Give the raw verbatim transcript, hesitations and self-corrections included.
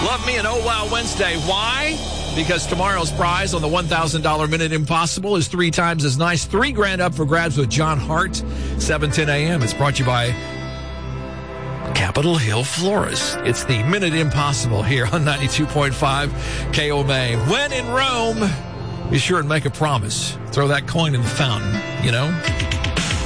Love me an Oh Wow Wednesday. Why? Because tomorrow's prize on the one thousand dollars Minute Impossible is three times as nice. Three grand up for grabs with John Hart, seven ten a.m. It's brought to you by Capitol Hill Florist. It's the Minute Impossible here on ninety-two point five K O M A. When in Rome, be sure and make a promise. Throw that coin in the fountain, you know?